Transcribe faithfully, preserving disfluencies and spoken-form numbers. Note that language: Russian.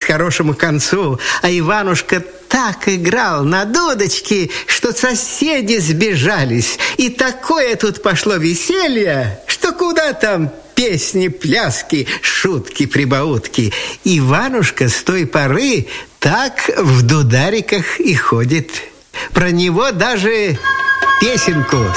хорошему концу, а Иванушка так играл на дудочке, что соседи сбежались. И такое тут пошло веселье, что куда там песни, пляски, шутки, прибаутки. Иванушка с той поры так в дудариках и ходит. Про него даже песенку